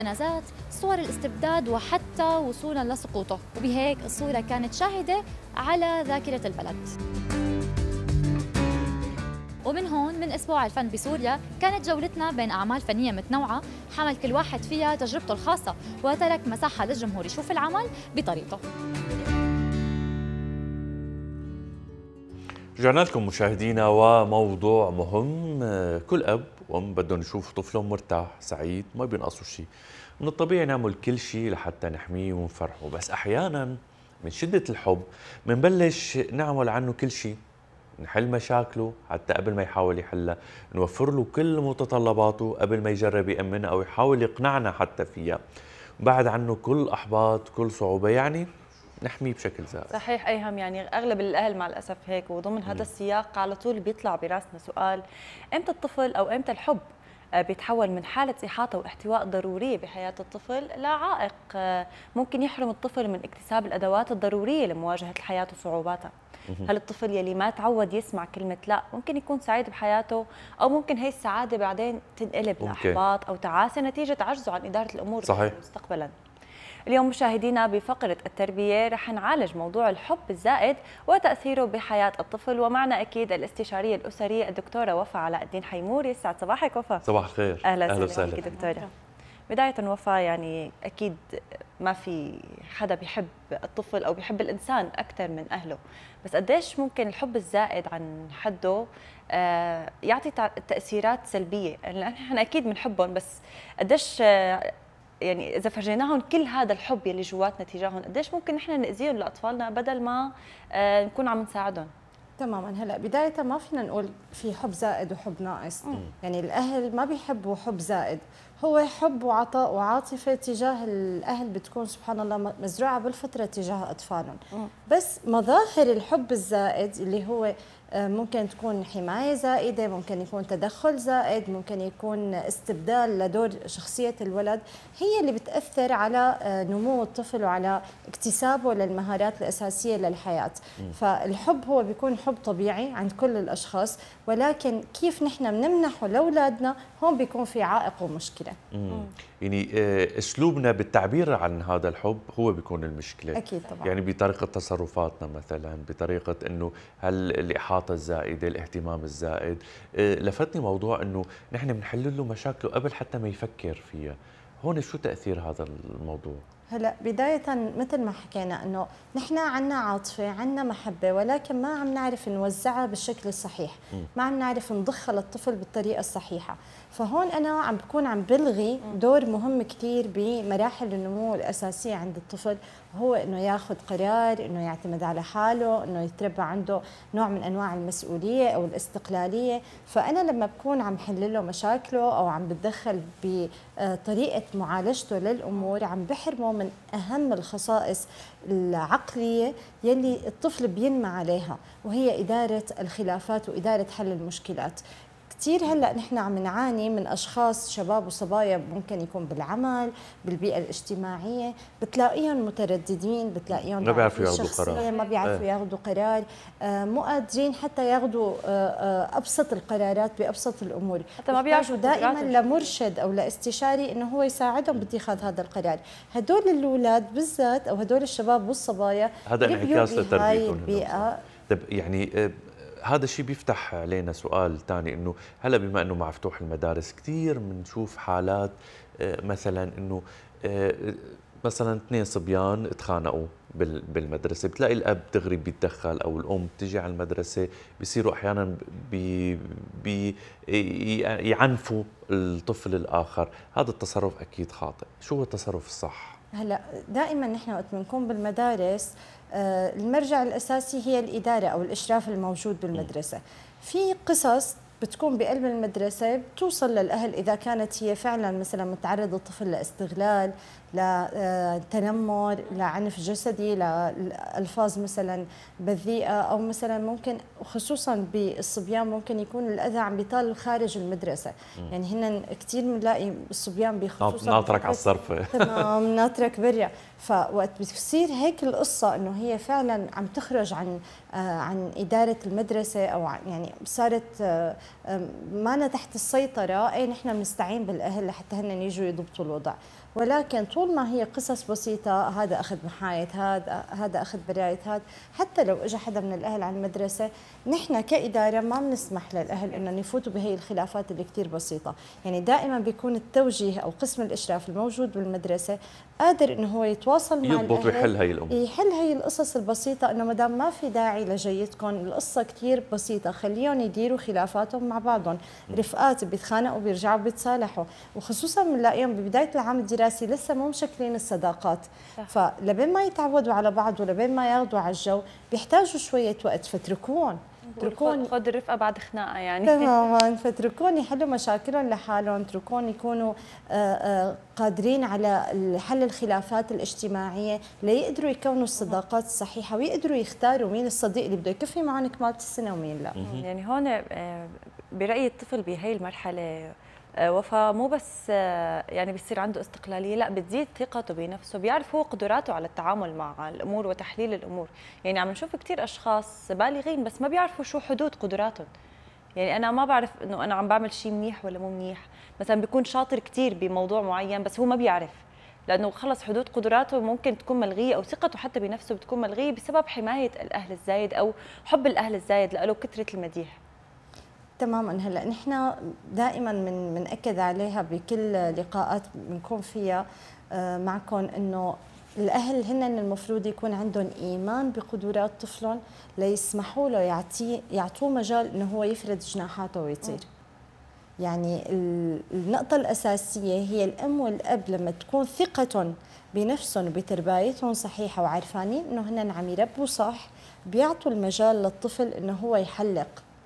جنازات، صور الاستبداد وحتى وصولا لسقوطه، وبهيك الصورة كانت شاهدة على ذاكرة البلد. ومن هون من أسبوع الفن بسوريا كانت جولتنا بين أعمال فنية متنوعة حمل كل واحد فيها تجربته الخاصة وترك مساحة للجمهور يشوف العمل بطريقته. رجعنا لكم مشاهدينا وموضوع مهم. كل أب وأم بدهم يشوفوا طفلهم مرتاح سعيد ما بينقصوا شيء. من الطبيعي نعمل كل شيء لحتى نحميه ونفرحه، بس أحيانا من شدة الحب منبلش نعمل عنه كل شيء، نحل مشاكله حتى قبل ما يحاول يحلها، نوفر له كل متطلباته قبل ما يجرب يأمنها أو يحاول يقنعنا حتى فيها، بعد عنه كل أحباط كل صعوبة، يعني نحميه بشكل زائد. صحيح ايهم، يعني اغلب الاهل مع الاسف هيك، وضمن هذا السياق على طول بيطلع براسنا سؤال: امتى الطفل او امتى الحب بيتحول من حالة إحاطة واحتواء ضرورية بحياة الطفل لعائق ممكن يحرم الطفل من اكتساب الأدوات الضرورية لمواجهة الحياة وصعوباتها؟ هل الطفل يلي ما تعود يسمع كلمة لا ممكن يكون سعيد بحياته، أو ممكن هي السعادة بعدين تنقلب لإحباط أو تعاسة نتيجة عجزه عن إدارة الأمور صحيح. مستقبلاً؟ اليوم مشاهدينا بفقرة التربية رح نعالج موضوع الحب الزائد وتأثيره بحياة الطفل، ومعنا أكيد الاستشارية الأسرية الدكتورة وفاء علاء الدين حيموري. يسعد صباحك وفاء. صباح الخير. أهلا وسهلا فيك دكتورة. بداية وفاء، يعني أكيد ما في حدا بيحب الطفل أو بيحب الإنسان أكثر من أهله، بس قديش ممكن الحب الزائد عن حده يعطي تأثيرات سلبية؟ لأن احنا أكيد بنحبهم، بس قديش يعني إذا فرجيناهم كل هذا الحب يلي جواتنا تجاههم قديش ممكن نحن نأذيهم لأطفالنا بدل ما نكون عم نساعدهم؟ تماما. هلا بداية ما فينا نقول في حب زائد وحب ناقص. يعني الأهل ما بيحبوا حب زائد، هو حب وعطاء وعاطفة تجاه الأهل بتكون سبحان الله مزروعة بالفطرة تجاه أطفالهم. بس مظاهر الحب الزائد اللي هو ممكن تكون حماية زائدة، ممكن يكون تدخل زائد، ممكن يكون استبدال لدور شخصية الولد، هي اللي بتأثر على نمو الطفل وعلى اكتسابه للمهارات الأساسية للحياة. فالحب هو بيكون حب طبيعي عند كل الأشخاص، ولكن كيف نحن بنمنحه لأولادنا هون بيكون في عائق ومشكلة. يعني اسلوبنا بالتعبير عن هذا الحب هو بيكون المشكله. اكيد طبعا. يعني بطريقه تصرفاتنا مثلا، بطريقه انه هل الاحاطه الزائده، الاهتمام الزائد. لفتني موضوع انه نحن بنحل له مشاكله قبل حتى ما يفكر فيها. هون شو تاثير هذا الموضوع؟ هلا بداية مثل ما حكينا انه نحن عنا عاطفة عنا محبة، ولكن ما عم نعرف نوزعها بالشكل الصحيح، ما عم نعرف نضخها للطفل بالطريقة الصحيحة. فهون انا عم بكون عم بلغي دور مهم كثير بمراحل النمو الأساسية عند الطفل، هو انه ياخذ قرار، انه يعتمد على حاله، انه يتربى عنده نوع من انواع المسؤولية او الاستقلالية. فانا لما بكون عم حل له مشاكله او عم بتدخل بطريقة معالجته للامور، عم بحرمه من أهم الخصائص العقلية يلي الطفل بينمى عليها، وهي إدارة الخلافات وإدارة حل المشكلات. كثير هلا نحن عم نعاني من اشخاص شباب وصبايا ممكن يكون بالعمل بالبيئه الاجتماعيه، بتلاقيهم مترددين، بتلاقيهم ما بيعرفوا ياخذوا قرار، ما بيعرفوا ياخذوا قرار، مو قادرين حتى ياخذوا ابسط القرارات بابسط الامور، حتى ما بيعرفوا دائما لمرشد او لاستشاري انه هو يساعدهم باتخاذ هذا القرار. هدول الاولاد بالذات او هدول الشباب والصبايا هذا انعكاس لتربيتهم. طيب يعني هذا الشيء بيفتح علينا سؤال ثاني، انه هلا بما انه مع فتوح المدارس كثير بنشوف حالات مثلا انه مثلا اثنين صبيان اتخانقوا بالمدرسه، بتلاقي الاب دغري بيتدخل او الام بتجي على المدرسه، بيصيروا احيانا يعنفوا الطفل الاخر. هذا التصرف اكيد خاطئ. شو هو التصرف الصح؟ هلا دائما نحن وقت بنكون بالمدارس المرجع الاساسي هي الاداره او الاشراف الموجود بالمدرسه. في قصص بتكون بقلب المدرسه بتوصل للاهل اذا كانت هي فعلا مثلا متعرض الطفل لاستغلال، لتنمر، لعنف جسدي، لألفاظ مثلا بذيئة، أو مثلا ممكن خصوصا بالصبيان ممكن يكون الأذى عم بيطال خارج المدرسة. يعني هن كثير بنلاقي الصبيان بخصوصا ناطرك على الصرفة تمام، ناطرك برا. فوقت بتصير هيك القصة انه هي فعلا عم تخرج عن إدارة المدرسة، او يعني صارت ما تحت السيطرة، اي نحن بنستعين بالاهل لحتى هن يجوا يضبطوا الوضع. ولكن طول ما هي قصص بسيطة، هذا أخذ محايد هذا أخذ براية حتى لو إجا حدا من الأهل على المدرسة، نحن كإدارة ما بنسمح للأهل إنهم يفوتوا بهي الخلافات اللي كتير بسيطة. يعني دائما بيكون التوجيه أو قسم الإشراف الموجود بالمدرسة قادر إنه هو يتواصل مع يضبط ويحل هي الأمور، يحل هي القصص البسيطة، إنه ما دام ما في داعي لجيتكم، القصة كتير بسيطة، خليهم يديروا خلافاتهم مع بعضهم، رفقات بيتخانقوا بيرجعوا بيتصالحوا، وخصوصا بنلاقيهم ببداية العام الدراسي لسه مو مشكلين الصداقات، فلبين ما يتعودوا على بعض ولبين ما ياخذوا على الجو بيحتاجوا شوية وقت، فتركون خذ الرفقه بعد خناقه يعني. تماما، فتركون يحلوا مشاكلهم لحالهم، اتركون يكونوا قادرين على حل الخلافات الاجتماعيه ليقدروا يكونوا الصداقات الصحيحه ويقدروا يختاروا مين الصديق اللي بده يكفي معهم كمالة السنه ومين لا. يعني هون برايي الطفل بهي المرحله وفاء مو بس يعني بيصير عنده استقلاليه، لا بتزيد ثقته بنفسه، بيعرف هو قدراته على التعامل مع الامور وتحليل الامور. يعني عم نشوف كثير اشخاص بالغين بس ما بيعرفوا شو حدود قدراتهم. يعني انا ما بعرف انه انا عم بعمل شيء منيح ولا مو منيح، مثلا بيكون شاطر كثير بموضوع معين بس هو ما بيعرف، لانه خلص حدود قدراته ممكن تكون ملغيه، او ثقته حتى بنفسه بتكون ملغيه بسبب حمايه الاهل الزايد او حب الاهل الزايد له كثره المديح. تماما. هلا نحن دائما بنأكد عليها بكل لقاءات بنكون فيها معكم، انه الاهل هن المفروض يكون عندهم ايمان بقدرات طفلهم ليسمحوا له يعطوه مجال انه هو يفرد جناحاته ويطير. يعني النقطة الأساسية هي الأم والأب لما تكون ثقتهم بنفسهم وبتربايتهم صحيحة وعارفانين انه هن عم يربوا صح، بيعطوا المجال للطفل انه هو يحلق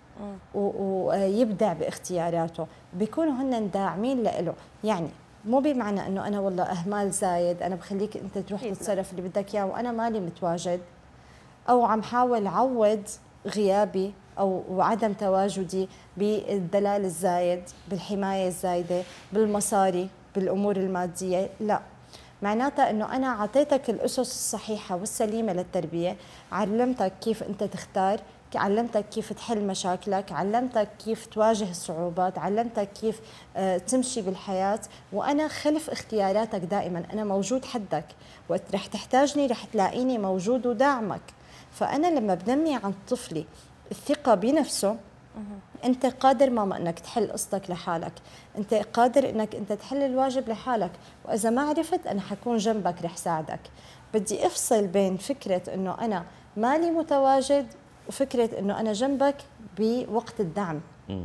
ويبدع باختياراته، بيكونوا هن داعمين له. يعني مو بمعنى انه انا والله اهمال زايد انا بخليك انت تروح تتصرف اللي بدك اياه وانا مالي متواجد، او عم حاول عوض غيابي او عدم تواجدي بالدلال الزايد، بالحمايه الزايده، بالمصاري، بالامور الماديه، لا. معناتها انه انا اعطيتك الاسس الصحيحه والسليمه للتربيه، علمتك كيف انت تختار، علمتك كيف تحل مشاكلك، علمتك كيف تواجه الصعوبات، علمتك كيف تمشي بالحياة، وأنا خلف اختياراتك دائما، أنا موجود حدك، وقت رح تحتاجني رح تلاقيني موجود وداعمك. فأنا لما بنمي عند طفلي الثقة بنفسه، أنت قادر ماما أنك تحل قصتك لحالك، أنت قادر أنك أنت تحل الواجب لحالك، وإذا ما عرفت أنا حكون جنبك رح ساعدك. بدي أفصل بين فكرة أنه أنا مالي متواجد وفكرة أنه أنا جنبك بوقت الدعم.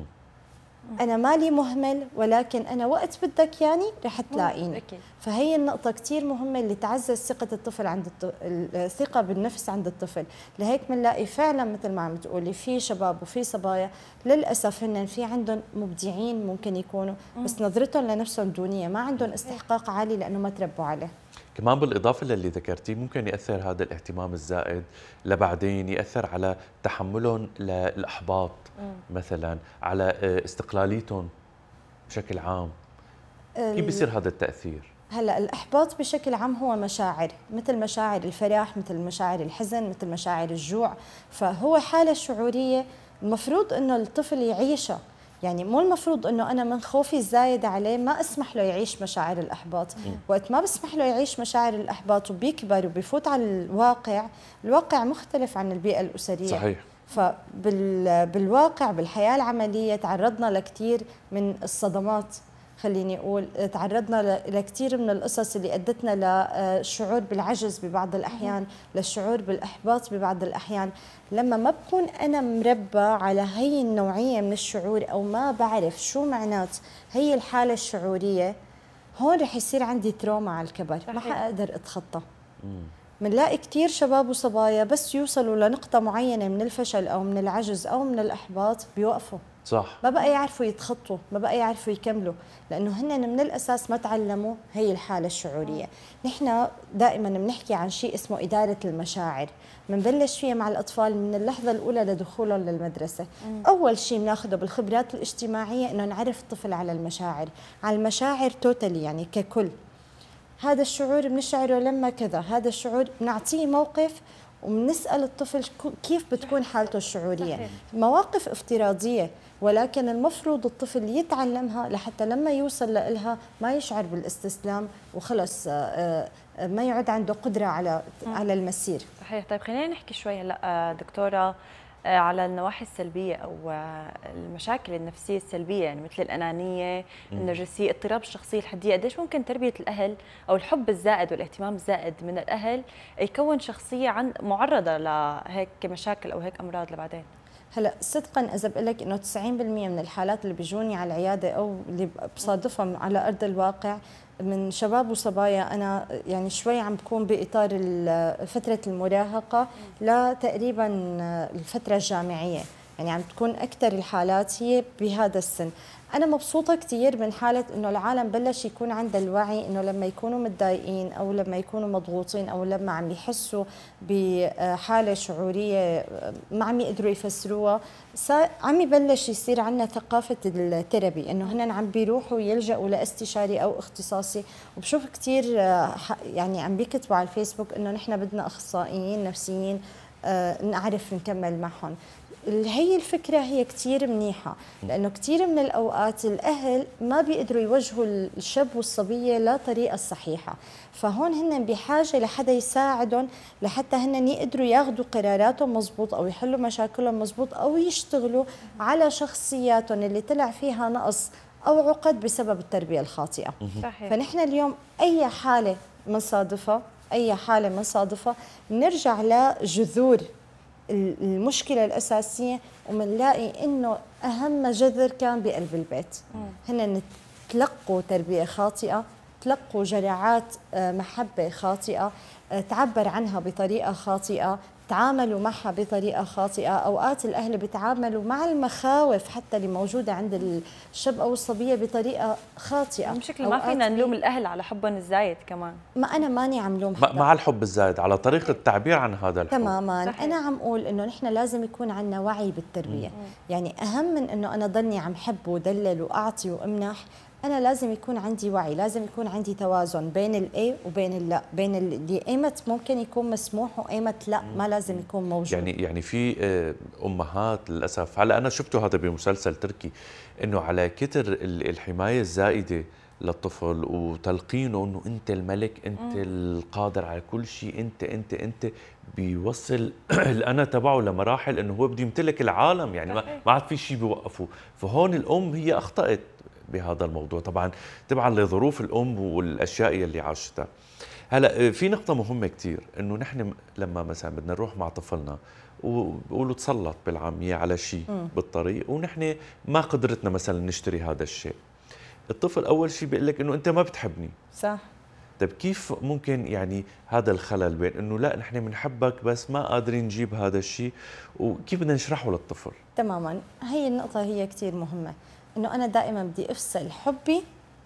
أنا مالي مهمل، ولكن أنا وقت بدك يعني رح تلاقيني. فهي النقطة كتير مهمة اللي تعزز ثقة الطفل عند الثقة بالنفس عند الطفل. لهيك بنلاقي فعلا مثل ما عم تقولي في شباب وفي صبايا للأسف هن في عندهم مبدعين ممكن يكونوا، بس نظرتهم لنفسهم دونية، ما عندهم استحقاق عالي لأنه ما تربوا عليه. كمان بالإضافة للي ذكرتيه ممكن يأثر هذا الاهتمام الزائد لبعدين يأثر على تحملهم للإحباط مثلا، على استقلاليتهم بشكل عام. كيف بيصير هذا التأثير؟ هلا الإحباط بشكل عام هو مشاعر، مثل مشاعر الفرح، مثل مشاعر الحزن، مثل مشاعر الجوع، فهو حالة شعورية المفروض إنه الطفل يعيشها. يعني مو المفروض انه انا من خوفي الزايد عليه ما اسمح له يعيش مشاعر الاحباط. وقت ما بسمح له يعيش مشاعر الاحباط وبيكبر وبيفوت على الواقع مختلف عن البيئه الاسريه. صحيح. فبالواقع بالحياه العمليه تعرضنا لكثير من الصدمات، خليني اقول تعرضنا لكثير من القصص اللي ادتنا للشعور بالعجز ببعض الاحيان، للشعور بالاحباط ببعض الاحيان. لما ما بكون انا مربى على هي النوعيه من الشعور او ما بعرف شو معنات هي الحاله الشعوريه، هون رح يصير عندي تروما على الكبر، ما حقدر اتخطى. بنلاقي كثير شباب وصبايا بس يوصلوا لنقطه معينه من الفشل او من العجز او من الاحباط بيوقفوا. صح. ما بقى يعرفوا يتخطوا، ما بقى يعرفوا يكملوا، لأنه هن من الأساس ما تعلموا هي الحالة الشعورية. نحن دائما بنحكي عن شيء اسمه إدارة المشاعر، بنبلش فيها مع الأطفال من اللحظة الأولى لدخولهم للمدرسة. أول شيء بناخده بالخبرات الاجتماعية إنه نعرف الطفل على المشاعر توتالي، يعني ككل. هذا الشعور بنشعره لما كذا، هذا الشعور بنعطيه موقف وبنسال الطفل كيف بتكون حالته الشعوريه. صحيح. مواقف افتراضيه، ولكن المفروض الطفل يتعلمها لحتى لما يوصل لها ما يشعر بالاستسلام وخلص ما يعد عنده قدره على المسير. صحيح. طيب خلينا نحكي شوي هلا دكتوره على النواحي السلبيه او المشاكل النفسيه السلبيه، يعني مثل الانانيه، النرجسيه، اضطراب الشخصيه الحديه. قديش ممكن تربيه الاهل او الحب الزائد والاهتمام الزائد من الاهل يكون شخصيه معرضه لهيك مشاكل او هيك امراض لبعدين؟ هلا صدقا اذا بقول لك انه 90% من الحالات اللي بيجوني على العياده او اللي بصادفها على ارض الواقع من شباب وصبايا، انا يعني شوي عم بكون باطار فتره المراهقه لتقريبا الفتره الجامعيه، يعني عم تكون اكثر الحالات هي بهذا السن. أنا مبسوطة كثير من حالة إنه العالم بلش يكون عندها الوعي إنه لما يكونوا متضايقين أو لما يكونوا مضغوطين أو لما عم يحسوا بحالة شعورية ما عم يقدروا يفسروها، عم يبلش يصير عندنا ثقافة الثيرابي، إنه هن عم بيروحوا يلجأوا لاستشاري أو اختصاصي. وبشوف كثير يعني عم بيكتبوا على الفيسبوك إنه نحن بدنا أخصائيين نفسيين نعرف نكمل معهم. هي الفكرة هي كتير منيحة، لأنه كتير من الأوقات الأهل ما بيقدروا يوجهوا الشاب والصبية لطريقة الصحيحة، فهون هن بحاجة لحدا يساعدهم لحتى هن يقدروا ياخذوا قراراتهم مزبوط أو يحلوا مشاكلهم مزبوط أو يشتغلوا على شخصياتهم اللي طلع فيها نقص أو عقد بسبب التربية الخاطئة. صحيح. فنحن اليوم أي حالة منصادفة نرجع لجذور المشكلة الأساسية ومنلاقي إنه أهم جذر كان بقلب البيت. هن تلقوا تربية خاطئة، تلقوا جرعات محبة خاطئة، تعبر عنها بطريقة خاطئة، تعاملوا معها بطريقة خاطئة. أوقات الأهل بيتعاملوا مع المخاوف حتى اللي موجودة عند الشاب أو الصبية بطريقة خاطئة. بشكل ما فينا نلوم الأهل على حبهم الزايد كمان. ما أنا ماني عم لوم حدا مع الحب الزايد، على طريقة التعبير عن هذا الحب. تماما. صحيح. أنا عم أقول إنه نحن لازم يكون عندنا وعي بالتربية. يعني أهم من إنه أنا ضلني عم حب ودلل وأعطي وأمنح، أنا لازم يكون عندي وعي، لازم يكون عندي توازن بين الإيه وبين اللا، بين اللي أيمت ممكن يكون مسموح وأيمت لا ما لازم يكون موجود. يعني في أمهات للأسف، هلا أنا شفته هذا بمسلسل تركي، إنه على كتر الحماية الزائدة للطفل وتلقينه إنه أنت الملك، أنت القادر على كل شيء، أنت بيوصل الأنا تبعه لمراحل إنه هو بده يمتلك العالم، يعني ما عاد في شيء بيوقفه. فهون الأم هي أخطأت بهذا الموضوع طبعا تبعا لظروف الأم والأشياء اللي عاشتها. هلا في نقطة مهمة كتير، إنه نحن لما مثلا بدنا نروح مع طفلنا وبقولوا تسلط بالعامية على شيء بالطريق ونحن ما قدرتنا مثلا نشتري هذا الشيء، الطفل أول شيء بيقول لك إنه أنت ما بتحبني. صح. طيب كيف ممكن يعني هذا الخلل بين إنه لا نحن بنحبك بس ما قادرين نجيب هذا الشيء، وكيف بدنا نشرحه للطفل؟ تماما، هي النقطة هي كتير مهمة، إنه أنا دائما بدي أفصل حبي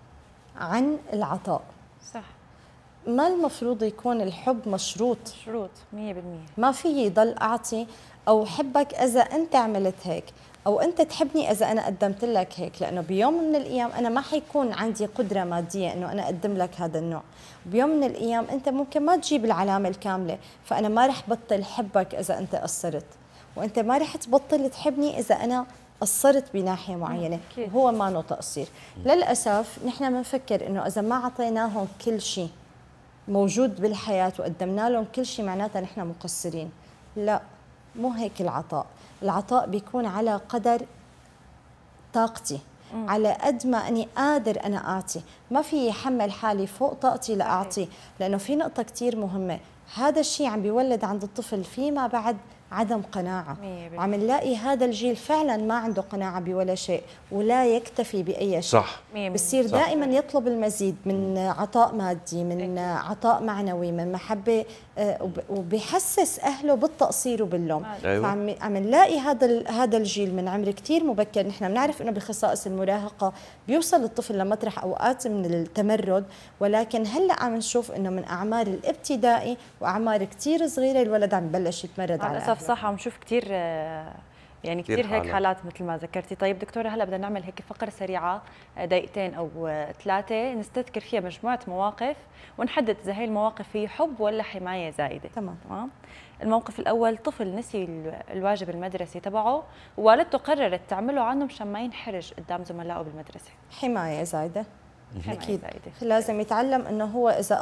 عن العطاء. صح. ما المفروض يكون الحب مشروط 100%. ما في يضل أعطي أو حبك إذا أنت عملت هيك أو أنت تحبني إذا أنا قدمت لك هيك، لأنه بيوم من الأيام أنا ما حيكون عندي قدرة مادية إنه أنا أقدم لك هذا النوع. بيوم من الأيام أنت ممكن ما تجيب العلامة الكاملة، فأنا ما رح بطل حبك إذا أنت قصرت، وأنت ما رح تبطل تحبني إذا أنا قصرت بناحية معينة. وهو ما نو تقصير. للأسف نحن بنفكر إنه إذا ما أعطيناهم كل شيء موجود بالحياة وقدمنا لهم كل شيء معناتها نحن مقصرين. لا، مو هيك العطاء. العطاء بيكون على قدر طاقتي، على قد ما أني قادر أنا أعطي، ما في يحمل حالي فوق طاقتي لأعطي. لأنه في نقطة كتير مهمة، هذا الشيء عم بيولد عند الطفل فيما بعد عدم قناعة، وعم نلاقي هذا الجيل فعلا ما عنده قناعة بولا شيء ولا يكتفي بأي شيء. صح. بصير دائما يطلب المزيد من عطاء مادي، من عطاء معنوي، من محبة، وبيحسس أهله بالتقصير وباللوم. أيوة. عم نلاقي هذا الجيل من عمر كتير مبكر. نحن بنعرف إنه بخصائص المراهقة بيوصل الطفل لمطرح أوقات من التمرد، ولكن هلا عم نشوف إنه من أعمار الابتدائي وأعمار كتير صغيرة الولد عم بلش يتمرد على للأسف. صح. عم نشوف كثير يعني كتير كثير هيك حالات. حالات مثل ما ذكرتي. طيب دكتورة، هلا بدنا نعمل هيك فقرة سريعة دقيقتين أو 3 نستذكر فيها مجموعة مواقف ونحدد إذا هي المواقف هي حب ولا حماية زائدة. تمام. الموقف الأول، طفل نسي الواجب المدرسي تبعه ووالدته قررت تعمله عنه مشان ما ينحرج قدام زملائه بالمدرسة. حمايه زايده. حماية اكيد زائدة. لازم يتعلم انه هو اذا